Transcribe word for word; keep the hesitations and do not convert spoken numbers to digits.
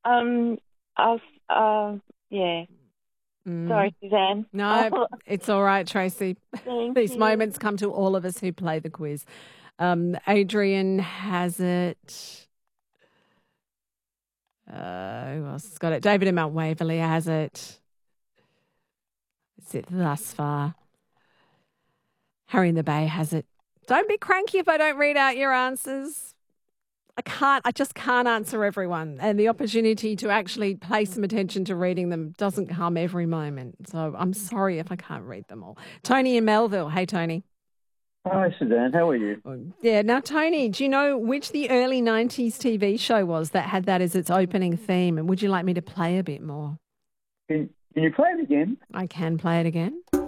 Um, I'll, uh, yeah. Mm. Sorry, Suzanne. No, Oh, it's all right, Tracy. thank These you. moments come to all of us who play the quiz. Um, Adrian has it. Uh, who else has got it? David in Mount Waverley has it. Is it thus far? Harry in the Bay has it. Don't be cranky if I don't read out your answers. I can't, I just can't answer everyone. And the opportunity to actually pay some attention to reading them doesn't come every moment. So I'm sorry if I can't read them all. Tony in Melville. Hey, Tony. Hi, Suzanne. How are you? Yeah. Now, Tony, do you know which the early nineties T V show was that had that as its opening theme? And would you like me to play a bit more? Can, can you play it again? I can play it again.